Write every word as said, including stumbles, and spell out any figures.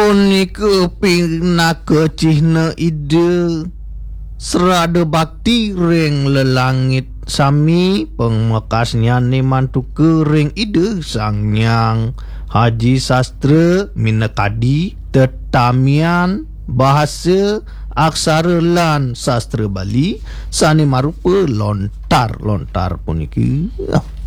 punika pinaka cihna ide serada bakti ring lelangit sami pengmekasnya ne mantu kering ide sangyang Haji Sastra Minakadi tetamian bahasa aksara lan sastra Bali sane marupa lontar-lontar puniki.